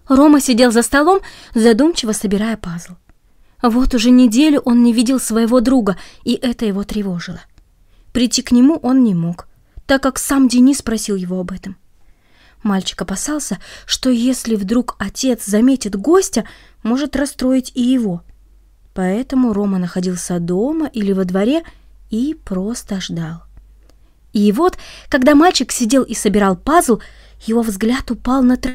Рома сидел за столом, задумчиво собирая пазл. Вот уже неделю он не видел своего друга, и это его тревожило. Прийти к нему он не мог, так как сам Денис просил его об этом. Мальчик опасался, что если вдруг отец заметит гостя, может расстроить и его. Поэтому Рома находился дома или во дворе и просто ждал. И вот, когда мальчик сидел и собирал пазл, его взгляд упал на